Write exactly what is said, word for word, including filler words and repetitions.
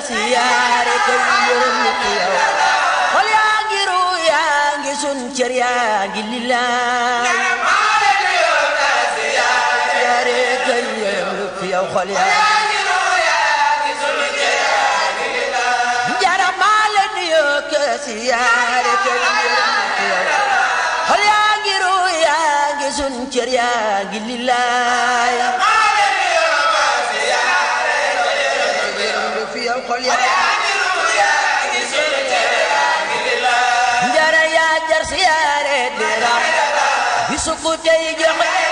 siyaare kay yërëm fi yow xol yaa ngi ru yaa ngi sun cër yaa ngi lillaay siyaare kay yërëm fi yow xol yaa ngi ru yaa ngi sun cër yaa ngi lillaay jaramaale nuyoo ka siyaare kay yërëm fi yow xol yaa ngi ru yaa ngi sun cër yaa ngi lillaay njara yaa jar siyaare dira bisu ku tey joxe